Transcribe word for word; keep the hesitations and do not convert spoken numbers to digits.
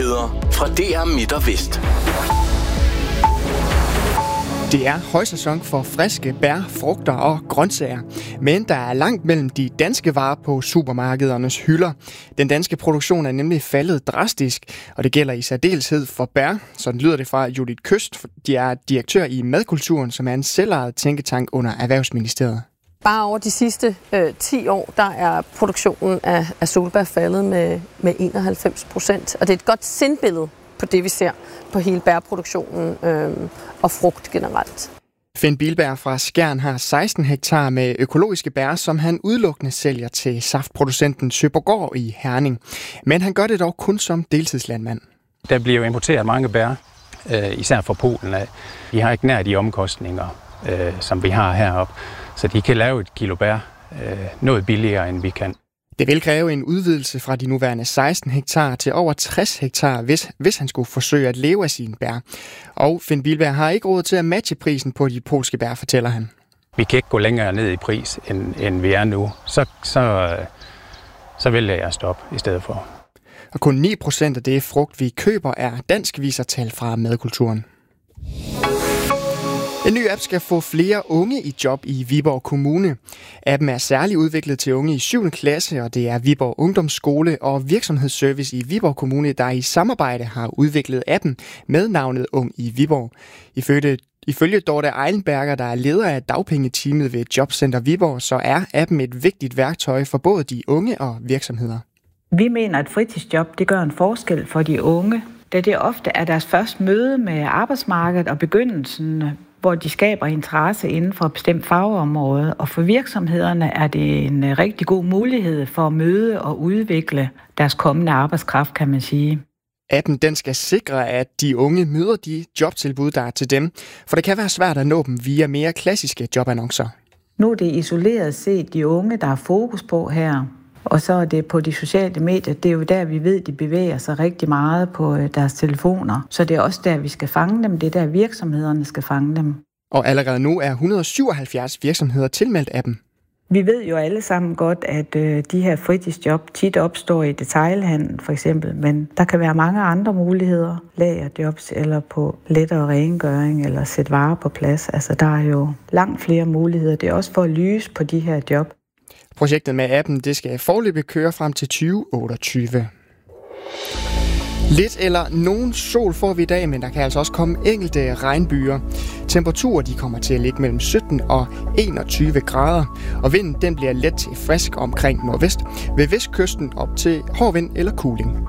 Nyheder fra D R Midt og Vest. Det er højsæson for friske bær, frugter og grøntsager. Men der er langt mellem de danske varer på supermarkedernes hylder. Den danske produktion er nemlig faldet drastisk, og det gælder i særdeleshed for bær. Sådan lyder det fra Judith Køst. De er direktør i Madkulturen, som er en selvejet tænketank under Erhvervsministeriet. Bare over de sidste øh, ti år, der er produktionen af, af solbær faldet med, med enoghalvfems procent. Og det er et godt sindbillede på det, vi ser på hele bærproduktionen øh, og frugt generelt. Finn Bilberg fra Skjern har seksten hektar med økologiske bær, som han udelukkende sælger til saftproducenten Søborgård i Herning. Men han gør det dog kun som deltidslandmand. Der bliver jo importeret mange bær, øh, især fra Polen af. De har ikke nær de omkostninger, øh, som vi har heroppe. Så de kan lave et kilo bær øh, noget billigere, end vi kan. Det vil kræve en udvidelse fra de nuværende seksten hektar til over tres hektar, hvis, hvis han skulle forsøge at leve af sine bær. Og Finn Bilberg har ikke råd til at matche prisen på de polske bær, fortæller han. Vi kan ikke gå længere ned i pris, end, end vi er nu. Så, så, så vælger jeg at stoppe i stedet for. Og kun ni procent af det frugt, vi køber, er dansk, viser tal fra Madkulturen. En ny app skal få flere unge i job i Viborg Kommune. Appen er særligt udviklet til unge i syvende klasse, og det er Viborg Ungdomsskole og Virksomhedsservice i Viborg Kommune, der i samarbejde har udviklet appen med navnet Ung i Viborg. Ifølge, ifølge Dorte Eilenberger, der er leder af dagpengeteamet ved Jobcenter Viborg, så er appen et vigtigt værktøj for både de unge og virksomheder. Vi mener, at fritidsjob det gør en forskel for de unge, da det ofte er deres første møde med arbejdsmarkedet og begyndelsen, hvor de skaber interesse inden for et bestemt fagområde. Og for virksomhederne er det en rigtig god mulighed for at møde og udvikle deres kommende arbejdskraft, kan man sige. Appen den skal sikre, at de unge møder de jobtilbud, der er til dem, for det kan være svært at nå dem via mere klassiske jobannoncer. Nu er det isoleret set de unge, der er fokus på her. Og så er det på de sociale medier, det er jo der, vi ved, de bevæger sig rigtig meget på deres telefoner. Så det er også der, vi skal fange dem. Det er der, virksomhederne skal fange dem. Og allerede nu er et hundrede og syvoghalvfjerds virksomheder tilmeldt appen. Vi ved jo alle sammen godt, at øh, de her fritidsjob tit opstår i detailhandlen for eksempel. Men der kan være mange andre muligheder. Lagerjobs eller på lettere rengøring eller sætte varer på plads. Altså der er jo langt flere muligheder. Det er også for at lyse på de her job. Projektet med appen det skal foreløbig køre frem til tyve otteogtyve. Lidt eller nogen sol får vi i dag, men der kan altså også komme enkelte regnbyger. Temperaturer de kommer til at ligge mellem sytten og enogtyve grader, og vinden den bliver let til frisk omkring nordvest. Ved vestkysten op til hård vind eller kuling.